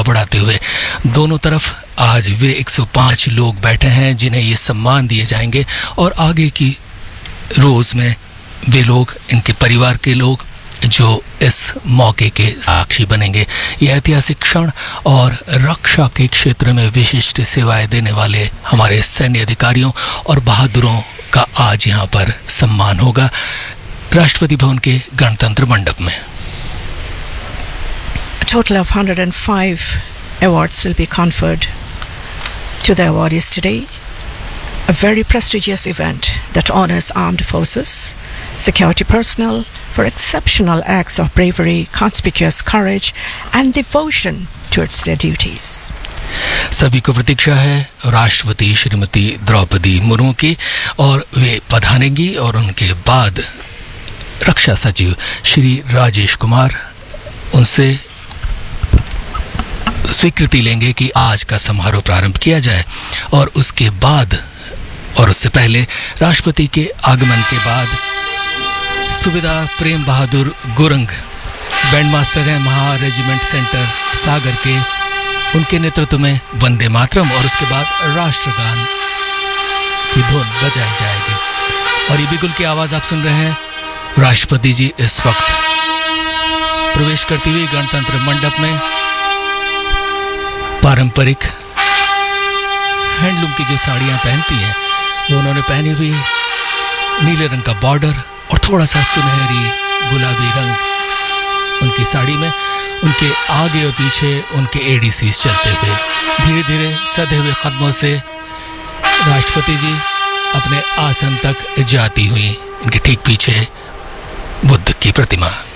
बढ़ाते हुए। दोनों तरफ आज वे 105 लोग बैठे हैं जिन्हें ये सम्मान दिए जाएंगे और आगे की रोज़ में वे लोग, इनके परिवार के लोग जो इस मौके के साक्षी बनेंगे। यह ऐतिहासिक क्षण और रक्षा के क्षेत्र में विशिष्ट सेवाएं देने वाले हमारे सैन्य अधिकारियों और बहादुरों का आज यहाँ पर सम्मान होगा राष्ट्रपति भवन के गणतंत्र मंडप में। A total of 105 awards will be conferred to the awardees today. A very prestigious event that honors armed forces, security personnel for exceptional acts of bravery, conspicuous courage and devotion towards their duties. सभी को प्रतीक्षा है राष्ट्रपति श्रीमती द्रौपदी मुर्मू की और वे पधारेंगी और उनके बाद रक्षा सचिव श्री राजेश कुमार उनसे स्वीकृति लेंगे कि आज का समारोह प्रारंभ किया जाए। और उसके बाद और उससे पहले राष्ट्रपति के आगमन के बाद सुबेदार प्रेम बहादुर गुरंग बैंड मास्टर हैं महा रेजिमेंट सेंटर सागर के, उनके नेतृत्व में वंदे मातरम और उसके बाद राष्ट्रगान की धुन बजाई जाएगी। और ये बिगुल की आवाज़ आप सुन रहे हैं। राष्ट्रपति जी इस वक्त प्रवेश करती हुई गणतंत्र मंडप में पारंपरिक हैंडलूम की जो साड़ियाँ पहनती हैं वो उन्होंने पहनी हुई, नीले रंग का बॉर्डर और थोड़ा सा सुनहरी गुलाबी रंग उनकी साड़ी में। उनके आगे और पीछे उनके एडीसीज चलते हुए धीरे धीरे सधे हुए कदमों से राष्ट्रपति जी अपने आसन तक जाती हुई। इनके ठीक पीछे बुद्ध की प्रतिमा।